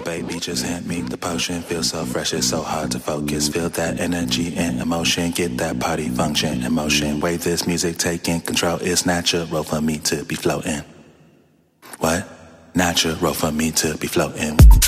baby, just hand me the potion. Feel so fresh, it's so hard to focus. Feel that energy and emotion. Get that party function in motion. Way this music taking control. It's natural for me to be floating. What? Natural for me to be floating.